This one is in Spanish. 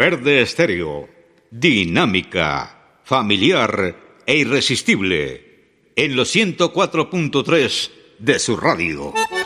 Verde Estéreo, dinámica, familiar e irresistible, en los 104.3 de su radio.